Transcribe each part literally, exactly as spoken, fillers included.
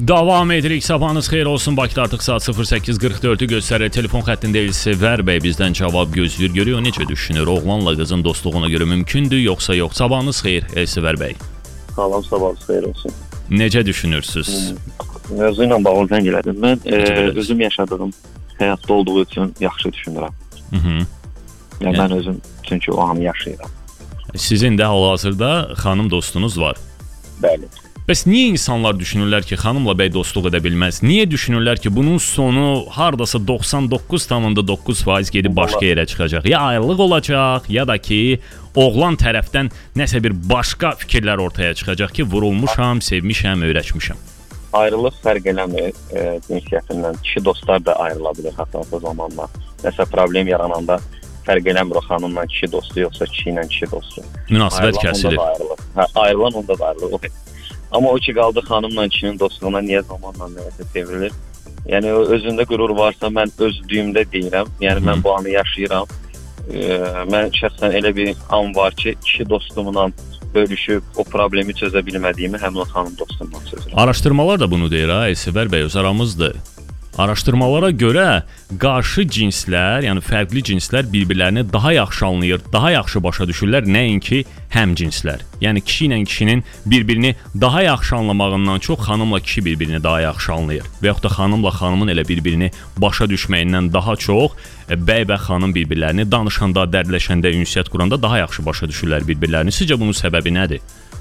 Davam edirik. Sabahınız xeyir olsun. Bakıda artıq saat sıfır səkkiz qırx dördü göstərir. Telefon xəttində Elsəvər bəy bizdən cavab gözləyir. Görüyor necə düşünür? Oğlanla qızın dostluğuna görə mümkündür, yoxsa yox? Sabahınız xeyir Elsəvər bəy. Salam, sabahınız xeyir olsun. Necə düşünürsünüz? Mövzu ilə bağlı zəng elədim. Mən e, özüm yaşadığım həyatda olduğu üçün yaxşı düşünürəm. Hı -hı. Yəni, mən özüm çünki o anı yaşayıram. Sizin də hal-hazırda xanım dostunuz var. Bəli. Bəs niyə insanlar düşünürlər ki, xanımla bəy dostluq edə bilməz? Niyə düşünürlər ki, bunun sonu hardasa doxsan doqquz tam doqquz faiz gedib başqa yerə çıxacaq? Ya ayrılıq olacaq, ya da ki, oğlan tərəfdən nəsə bir başqa fikirlər ortaya çıxacaq ki, vurulmuşam, sevmişəm, öyrəşmişəm. Ayrılıq fərq eləmir e, cinsiyyətindən. Kişi dostlar da ayrıla bilir hassas zamanla. Nəsə problem yarananda fərq eləmir o xanımla kişi dostu, yoxsa kişi ilə kişi dostu. Münasibət kəsilir. Hə, ayrılan onda da ayrılır. Okay. Amma o ki qaldı xanımla kişinin dostluğuna niyə zamanla nəyəsə sevrilir? Yəni özündə qürur varsa mən özlüyümdə deyirəm. Yəni Hı -hı. mən bu anı yaşayıram. E, mən şəxsən elə bir an var ki, kişi dostumla bölüşüb o problemi çözə bilmədiyimi həmin o xanım dostumla çözürəm. Araşdırmalar da bunu deyir ha, Elsəvər bəy, öz aramızdır. Araşdırmalara görə qarşı cinslər, yəni fərqli cinslər bir-birlərini daha yaxşı anlayır, daha yaxşı başa düşürlər, nəinki həm cinslər. Yəni kişi ilə kişinin bir-birini daha yaxşı anlamağından çox xanımla kişi bir-birini daha yaxşı anlayır. Və yaxud da xanımla xanımın elə bir-birini başa düşməyindən daha çox bəy və xanım bir-birlərini danışanda, dərdləşəndə, ünsiyyət quranda daha yaxşı başa düşürlər bir-birlərini. Sizcə bunun səbəbi nədir?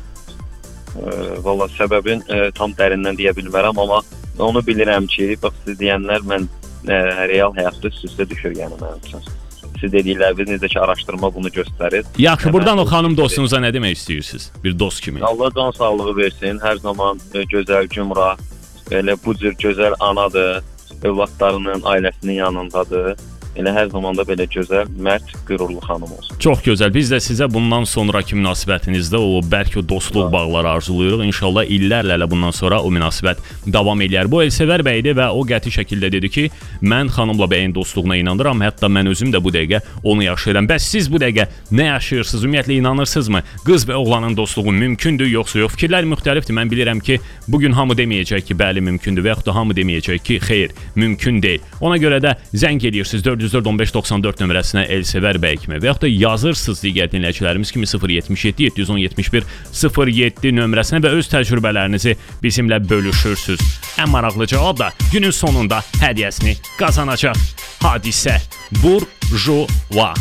E, Valla səbəbin e, tam dərindən deyə bilmərəm, amma onu bilirəm ki, bax siz deyənlər mən e, real həyatda üst-üstə düşür yəni mənim üçün. Siz dedikləriniz necə ki araşdırma bunu göstərir. Yaxşı, buradan o xanım dostunuza nə demək istəyirsiniz? Bir dost kimi. Allah can sağlığı versin. Hər zaman e, gözəl, gümrah, elə bu cür gözəl anadır, övladlarının, ailəsinin yanındadır. Elə hər zaman da belə gözəl, mərd, qürurlu xanım olsun. Çox gözəl. Biz də sizə bundan sonraki münasibətinizdə o bəlkə o dostluq bağları arzulayırıq. İnşallah illərlə elə bundan sonra o münasibət davam eləyər. Bu Elsəvər bəydir və o qəti şəkildə dedi ki, mən xanımla bəyin dostluğuna inanıram. Hətta mən özüm də bu dəqiqə onu yaşayıram. Bəs siz bu dəqiqə nə yaşayırsınız? Ümumiyyətlə inanırsınızmı? Qız və oğlanın dostluğu mümkündür, yoxsa yox? Fikirlər müxtəlifdir. Mən bilirəm ki, bugün hamı deməyəcək ki, bəli mümkündür və yaxud da hamı deməyəcək ki, xeyr, mümkün deyil. Ona görə də zəng edirsiniz dörd yüz dörd on beş doxsan dörd nömrəsinə Elsəvər bəy kimi və yaxud da yazırsınız digər dinləyicilərimiz kimi sıfır yetmiş yeddi yeddi yüz on yetmiş bir sıfır yeddi nömrəsinə və öz təcrübələrinizi bizimlə bölüşürsüz. Ən maraqlı cavab da günün sonunda hədiyyəsini qazanacaq Hadisə Burjuva.